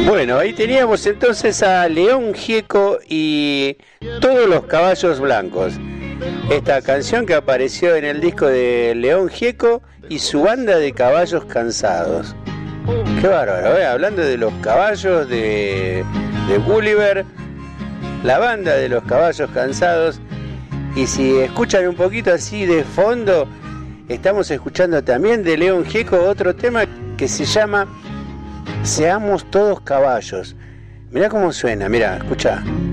Bueno, ahí teníamos entonces a León Gieco y Todos los Caballos Blancos. Esta canción que apareció en el disco de León Gieco y su banda de caballos cansados. Qué bárbaro, ¿eh? Hablando de los caballos de Gulliver, la banda de los caballos cansados. Y si escuchan un poquito así de fondo, estamos escuchando también de León Gieco otro tema que se llama Seamos Todos Caballos. Mirá cómo suena, mirá, escuchá.